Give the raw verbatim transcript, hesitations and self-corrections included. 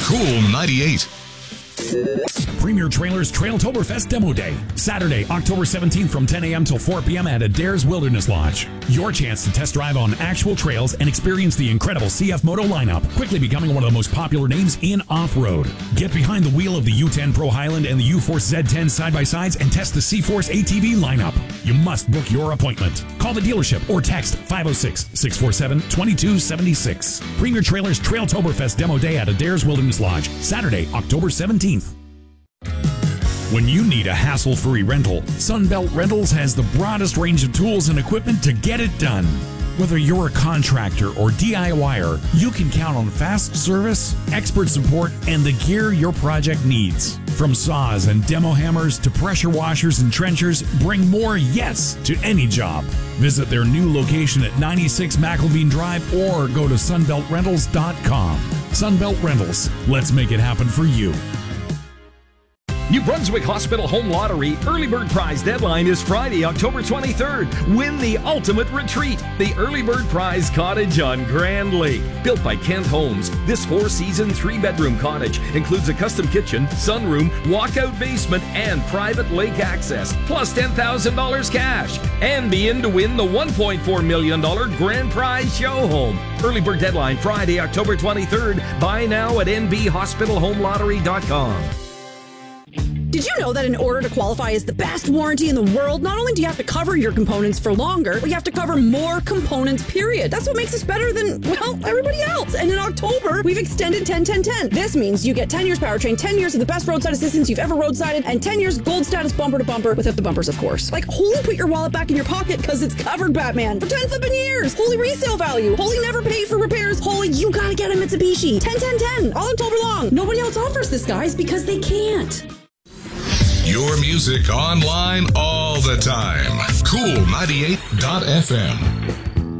Cool ninety-eight. Premier Trailers Trailtoberfest Demo Day, Saturday, October seventeenth from ten a.m. till four p.m. at Adair's Wilderness Lodge. Your chance to test drive on actual trails and experience the incredible C F Moto lineup, quickly becoming one of the most popular names in off-road. Get behind the wheel of the U ten Pro Highland and the U-Force Z ten side-by-sides and test the C-Force A T V lineup. You must book your appointment. Call the dealership or text five oh six, six four seven, two two seven six. Premier Trailers Trailtoberfest Demo Day at Adair's Wilderness Lodge, Saturday, October seventeenth. When you need a hassle-free rental, Sunbelt Rentals has the broadest range of tools and equipment to get it done. Whether you're a contractor or D I Y er, you can count on fast service, expert support, and the gear your project needs. From saws and demo hammers to pressure washers and trenchers, bring more yes to any job. Visit their new location at ninety-six McElveen Drive or go to sunbelt rentals dot com. Sunbelt Rentals, let's make it happen for you. New Brunswick Hospital Home Lottery Early Bird Prize deadline is Friday, October twenty-third. Win the ultimate retreat, the Early Bird Prize Cottage on Grand Lake. Built by Kent Homes, this four-season, three-bedroom cottage includes a custom kitchen, sunroom, walkout basement, and private lake access, plus ten thousand dollars cash. And be in to win the one point four million dollars Grand Prize Show Home. Early Bird deadline Friday, October twenty-third. Buy now at n b hospital home lottery dot com. Did you know that in order to qualify as the best warranty in the world, not only do you have to cover your components for longer, but you have to cover more components, period. That's what makes us better than, well, everybody else. And in October, we've extended ten ten ten. This means you get ten years powertrain, ten years of the best roadside assistance you've ever roadsided, and ten years gold status bumper to bumper, without the bumpers, of course. Like, holy put your wallet back in your pocket because it's covered, Batman, for ten flipping years. Holy resale value. Holy never pay for repairs. Holy you gotta get a Mitsubishi. ten ten ten, all October long. Nobody else offers this, guys, because they can't. Your music online all the time. Cool ninety-eight dot f m.